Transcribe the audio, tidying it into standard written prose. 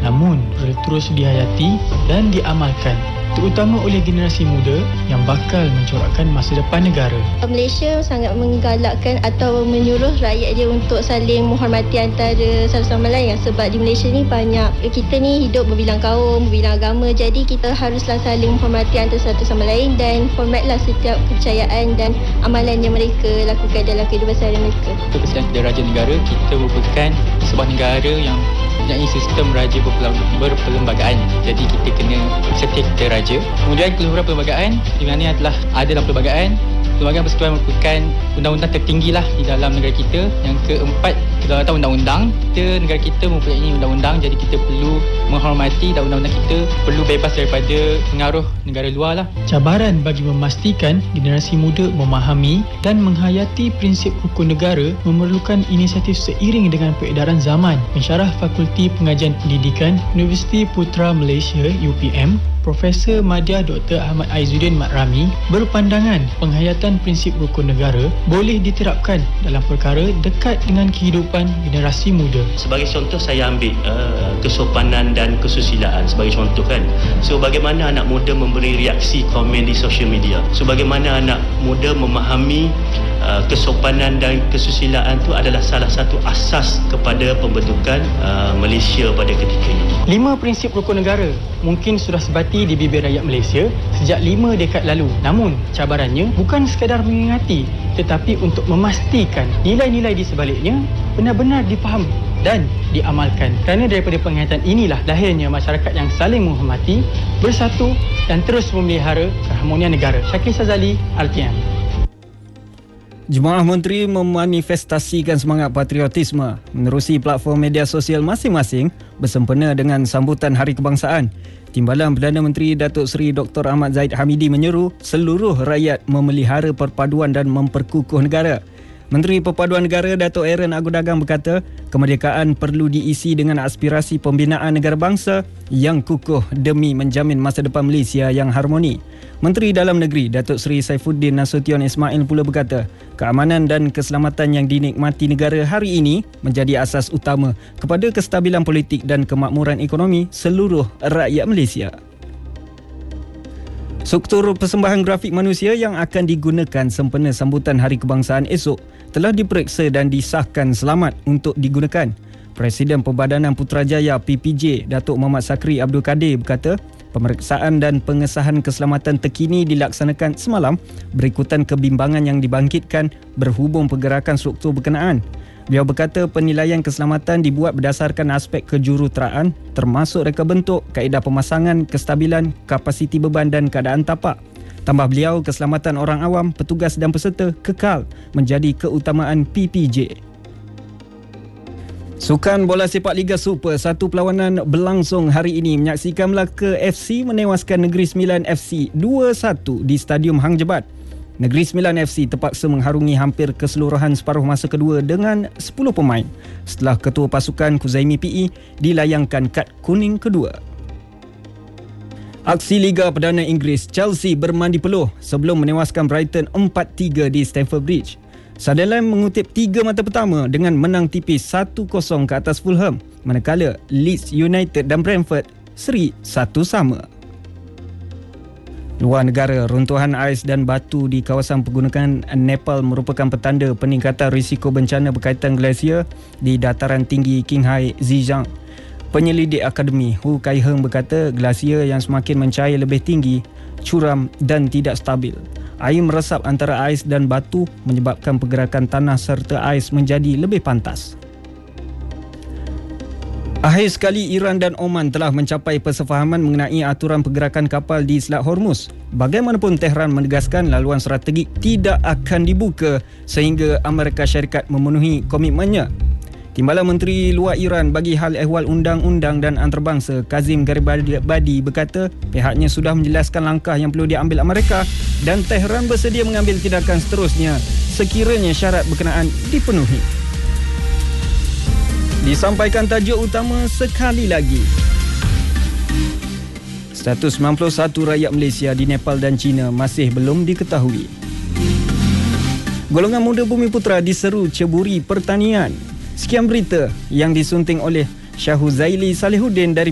namun perlu terus dihayati dan diamalkan, terutama oleh generasi muda yang bakal mencorakkan masa depan negara. Malaysia sangat menggalakkan atau menyuruh rakyat dia untuk saling menghormati antara satu sama lain, sebab di Malaysia ni banyak, kita ni hidup berbilang kaum, berbilang agama, jadi kita haruslah saling menghormati antara satu sama lain dan hormatlah setiap kepercayaan dan amalan yang mereka lakukan dalam kehidupan seharian mereka. Presiden Raja Negara, kita merupakan sebuah negara yang mempunyai sistem raja berperlembagaan. Jadi kita kena setiap kita raja. Kemudian keluhuran perlembagaan di mana telah ada dalam perlembagaan. Perlembagaan Persekutuan merupakan undang-undang tertinggi lah di dalam negara kita. Yang keempat, kedaulatan undang-undang. Negara kita mempunyai undang-undang, jadi kita perlu menghormati dan undang-undang kita perlu bebas daripada pengaruh negara luar lah. Cabaran bagi memastikan generasi muda memahami dan menghayati prinsip rukun negara memerlukan inisiatif seiring dengan peredaran zaman. Pensyarah Fakulti Pengajian Pendidikan Universiti Putra Malaysia UPM, Profesor Madya Dr. Ahmad Aizuddin Mat Rami berpandangan penghayatan prinsip rukun negara boleh diterapkan dalam perkara dekat dengan kehidupan generasi muda. Sebagai contoh, saya ambil kesopanan dan kesusilaan sebagai contoh kan. So bagaimana anak muda memberi reaksi komen di social media. So bagaimana anak muda memahami kesopanan dan kesusilaan itu adalah salah satu asas kepada pembentukan Malaysia pada ketika ini. 5 prinsip rukun negara mungkin sudah sebati di bibir rakyat Malaysia sejak 5 dekad lalu. Namun, cabarannya bukan sekadar mengingati, tetapi untuk memastikan nilai-nilai di sebaliknya benar-benar difahami dan diamalkan. Kerana daripada penghayatan inilah lahirnya masyarakat yang saling menghormati, bersatu dan terus memelihara keharmonian negara. Syakir Sazali, RTM. Jemaah Menteri memanifestasikan semangat patriotisme menerusi platform media sosial masing-masing bersempena dengan sambutan Hari Kebangsaan. Timbalan Perdana Menteri Datuk Seri Dr. Ahmad Zahid Hamidi menyeru seluruh rakyat memelihara perpaduan dan memperkukuh negara. Menteri Perpaduan Negara Datuk Aaron Agudagang berkata, kemerdekaan perlu diisi dengan aspirasi pembinaan negara bangsa yang kukuh demi menjamin masa depan Malaysia yang harmoni. Menteri Dalam Negeri Datuk Seri Saifuddin Nasution Ismail pula berkata, keamanan dan keselamatan yang dinikmati negara hari ini menjadi asas utama kepada kestabilan politik dan kemakmuran ekonomi seluruh rakyat Malaysia. Struktur persembahan grafik manusia yang akan digunakan sempena sambutan Hari Kebangsaan esok telah diperiksa dan disahkan selamat untuk digunakan. Presiden Perbadanan Putrajaya PPJ Datuk Muhammad Sakri Abdul Kadir berkata, pemeriksaan dan pengesahan keselamatan terkini dilaksanakan semalam berikutan kebimbangan yang dibangkitkan berhubung pergerakan struktur berkenaan. Beliau berkata penilaian keselamatan dibuat berdasarkan aspek kejuruteraan termasuk reka bentuk, kaedah pemasangan, kestabilan, kapasiti beban dan keadaan tapak. Tambah beliau, keselamatan orang awam, petugas dan peserta kekal menjadi keutamaan PPJ. Sukan bola sepak Liga Super, satu perlawanan berlangsung hari ini menyaksikan Melaka FC menewaskan Negeri Sembilan FC 2-1 di Stadium Hang Jebat. Negeri Sembilan FC terpaksa mengharungi hampir keseluruhan separuh masa kedua dengan 10 pemain setelah ketua pasukan Kuzaimi PE dilayangkan kad kuning kedua. Aksi Liga Perdana Inggeris, Chelsea bermandi peluh sebelum menewaskan Brighton 4-3 di Stamford Bridge. Sunderland mengutip 3 mata pertama dengan menang tipis 1-0 ke atas Fulham, manakala Leeds United dan Brentford seri 1-1. Luar negara, runtuhan ais dan batu di kawasan pergunungan Nepal merupakan petanda peningkatan risiko bencana berkaitan glasier di dataran tinggi Qinghai Zhejiang. Penyelidik Akademi Hu Kai-heng berkata glasier yang semakin mencair lebih tinggi, curam dan tidak stabil. Air meresap antara ais dan batu menyebabkan pergerakan tanah serta ais menjadi lebih pantas. Akhir sekali, Iran dan Oman telah mencapai persefahaman mengenai aturan pergerakan kapal di Selat Hormuz. Bagaimanapun, Tehran menegaskan laluan strategik tidak akan dibuka sehingga Amerika Syarikat memenuhi komitmennya. Timbalan Menteri Luar Iran bagi hal ehwal undang-undang dan antarabangsa Kazim Garibabadi berkata pihaknya sudah menjelaskan langkah yang perlu diambil Amerika dan Tehran bersedia mengambil tindakan seterusnya sekiranya syarat berkenaan dipenuhi. Disampaikan tajuk utama sekali lagi. Status 91 rakyat Malaysia di Nepal dan China masih belum diketahui. Golongan muda Bumi Putra diseru ceburi pertanian. Sekian berita yang disunting oleh Syahuzaili Salihuddin dari